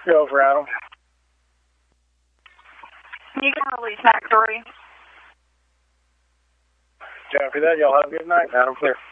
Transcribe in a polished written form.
Go for Adam. You can release Mac 3. After that, y'all have a good night. Adam clear.